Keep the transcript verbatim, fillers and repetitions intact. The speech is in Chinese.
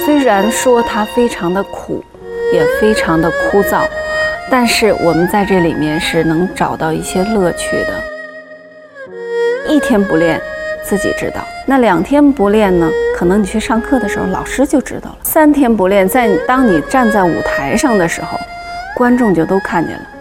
虽然说它非常的苦，也非常的枯燥，但是我们在这里面是能找到一些乐趣的。一天不练，自己知道；那两天不练呢，可能你去上课的时候，老师就知道了；三天不练，在当你站在舞台上的时候，观众就都看见了。